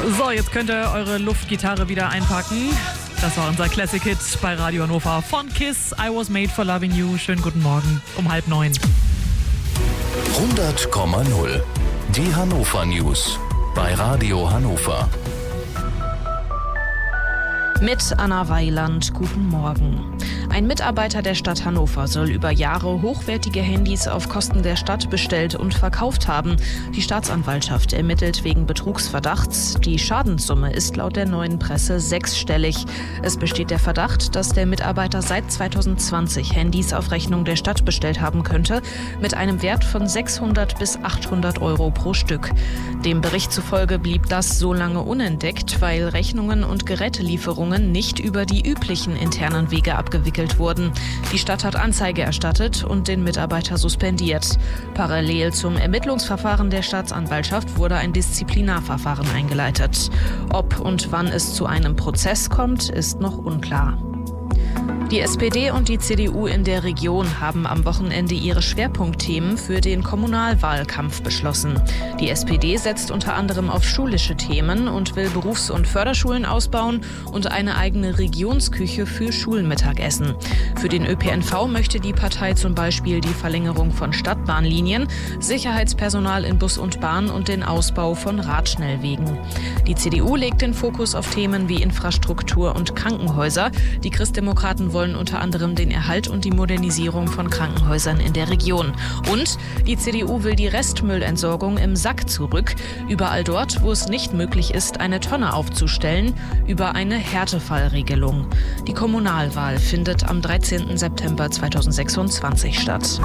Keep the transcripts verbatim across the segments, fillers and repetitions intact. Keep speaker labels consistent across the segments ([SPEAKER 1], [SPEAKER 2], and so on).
[SPEAKER 1] So, jetzt könnt ihr eure Luftgitarre wieder einpacken. Das war unser Classic-Hit bei Radio Hannover von Kiss. I was made for loving you. Schönen guten Morgen um halb neun.
[SPEAKER 2] hundert Komma null. Die Hannover News bei Radio Hannover.
[SPEAKER 3] Mit Anna Weiland, guten Morgen. Ein Mitarbeiter der Stadt Hannover soll über Jahre hochwertige Handys auf Kosten der Stadt bestellt und verkauft haben. Die Staatsanwaltschaft ermittelt wegen Betrugsverdachts. Die Schadenssumme ist laut der Neuen Presse sechsstellig. Es besteht der Verdacht, dass der Mitarbeiter seit zweitausendzwanzig Handys auf Rechnung der Stadt bestellt haben könnte, mit einem Wert von sechshundert bis achthundert Euro pro Stück. Dem Bericht zufolge blieb das so lange unentdeckt, weil Rechnungen und Gerätelieferungen nicht über die üblichen internen Wege abgewickelt wurden. Die Stadt hat Anzeige erstattet und den Mitarbeiter suspendiert. Parallel zum Ermittlungsverfahren der Staatsanwaltschaft wurde ein Disziplinarverfahren eingeleitet. Ob und wann es zu einem Prozess kommt, ist noch unklar. Die S P D und die C D U in der Region haben am Wochenende ihre Schwerpunktthemen für den Kommunalwahlkampf beschlossen. Die S P D setzt unter anderem auf schulische Themen und will Berufs- und Förderschulen ausbauen und eine eigene Regionsküche für Schulmittagessen. Für den Ö P N V möchte die Partei zum Beispiel die Verlängerung von Stadtbahnlinien, Sicherheitspersonal in Bus und Bahn und den Ausbau von Radschnellwegen. Die C D U legt den Fokus auf Themen wie Infrastruktur und Krankenhäuser. Die Christdemokraten wollen unter anderem den Erhalt und die Modernisierung von Krankenhäusern in der Region. Und die C D U will die Restmüllentsorgung im Sack zurück. Überall dort, wo es nicht möglich ist, eine Tonne aufzustellen, über eine Härtefallregelung. Die Kommunalwahl findet am dreizehnten September zweitausendsechsundzwanzig statt.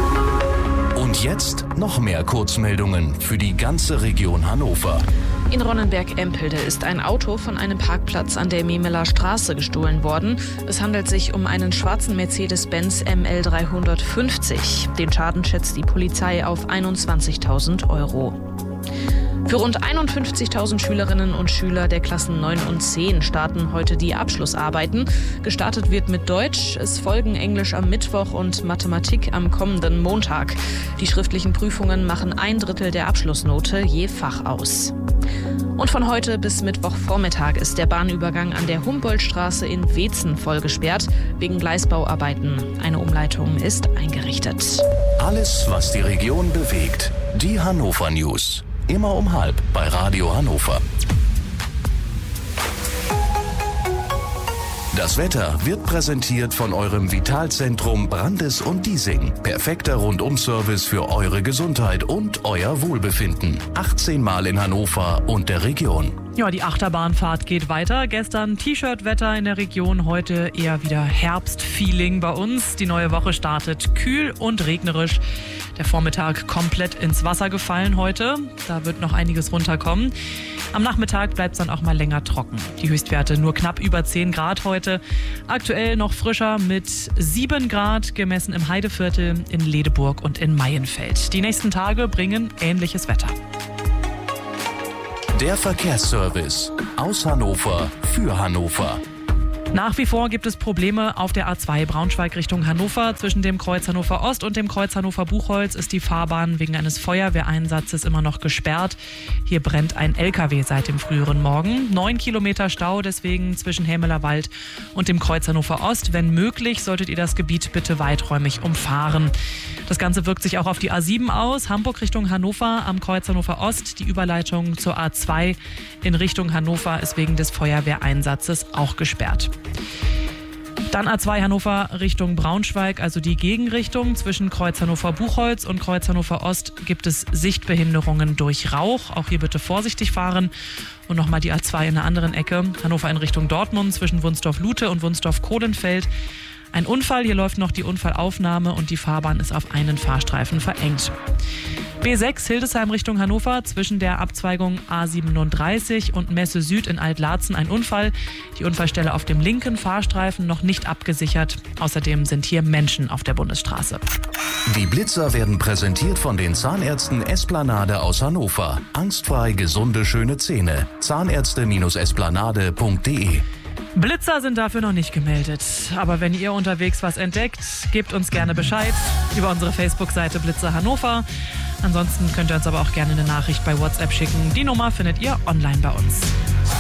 [SPEAKER 2] Und jetzt noch mehr Kurzmeldungen für die ganze Region Hannover.
[SPEAKER 3] In Ronnenberg-Empelde ist ein Auto von einem Parkplatz an der Memeler Straße gestohlen worden. Es handelt sich um einen schwarzen Mercedes-Benz M L dreihundertfünfzig. Den Schaden schätzt die Polizei auf einundzwanzigtausend Euro. Für rund einundfünfzigtausend Schülerinnen und Schüler der Klassen neun und zehn starten heute die Abschlussarbeiten. Gestartet wird mit Deutsch, es folgen Englisch am Mittwoch und Mathematik am kommenden Montag. Die schriftlichen Prüfungen machen ein Drittel der Abschlussnote je Fach aus. Und von heute bis Mittwochvormittag ist der Bahnübergang an der Humboldtstraße in Weetzen voll gesperrt, wegen Gleisbauarbeiten. Eine Umleitung ist eingerichtet.
[SPEAKER 2] Alles, was die Region bewegt. Die Hannover News. Immer um halb bei Radio Hannover. Das Wetter wird präsentiert von eurem Vitalzentrum Brandes und Diesing. Perfekter Rundum-Service für eure Gesundheit und euer Wohlbefinden. achtzehn Mal in Hannover und der Region.
[SPEAKER 1] Ja, die Achterbahnfahrt geht weiter. Gestern T-Shirt-Wetter in der Region, heute eher wieder Herbstfeeling bei uns. Die neue Woche startet kühl und regnerisch. Der Vormittag komplett ins Wasser gefallen heute. Da wird noch einiges runterkommen. Am Nachmittag bleibt es dann auch mal länger trocken. Die Höchstwerte nur knapp über zehn Grad heute. Aktuell noch frischer mit sieben Grad, gemessen im Heideviertel, in Ledeburg und in Maienfeld. Die nächsten Tage bringen ähnliches Wetter.
[SPEAKER 2] Der Verkehrsservice aus Hannover für Hannover.
[SPEAKER 1] Nach wie vor gibt es Probleme auf der A zwei Braunschweig Richtung Hannover. Zwischen dem Kreuz Hannover Ost und dem Kreuz Hannover Buchholz ist die Fahrbahn wegen eines Feuerwehreinsatzes immer noch gesperrt. Hier brennt ein L K W seit dem früheren Morgen. Neun Kilometer Stau deswegen zwischen Hämeler Wald und dem Kreuz Hannover Ost. Wenn möglich, solltet ihr das Gebiet bitte weiträumig umfahren. Das Ganze wirkt sich auch auf die A sieben aus. Hamburg Richtung Hannover am Kreuz Hannover Ost. Die Überleitung zur A zwei in Richtung Hannover ist wegen des Feuerwehreinsatzes auch gesperrt. Dann A zwei Hannover Richtung Braunschweig, also die Gegenrichtung. Zwischen Kreuz Hannover Buchholz und Kreuz Hannover Ost gibt es Sichtbehinderungen durch Rauch. Auch hier bitte vorsichtig fahren. Und nochmal die A zwei in der anderen Ecke. Hannover in Richtung Dortmund zwischen Wunsdorf-Lute und Wunsdorf-Kohlenfeld. Ein Unfall, hier läuft noch die Unfallaufnahme und die Fahrbahn ist auf einen Fahrstreifen verengt. B sechs Hildesheim Richtung Hannover zwischen der Abzweigung A siebenunddreißig und Messe Süd in Altlarzen ein Unfall. Die Unfallstelle auf dem linken Fahrstreifen noch nicht abgesichert. Außerdem sind hier Menschen auf der Bundesstraße.
[SPEAKER 2] Die Blitzer werden präsentiert von den Zahnärzten Esplanade aus Hannover. Angstfrei gesunde, schöne Zähne. Zahnärzte Esplanade punkt de.
[SPEAKER 1] Blitzer sind dafür noch nicht gemeldet. Aber wenn ihr unterwegs was entdeckt, gebt uns gerne Bescheid über unsere Facebook-Seite Blitzer Hannover. Ansonsten könnt ihr uns aber auch gerne eine Nachricht bei WhatsApp schicken. Die Nummer findet ihr online bei uns.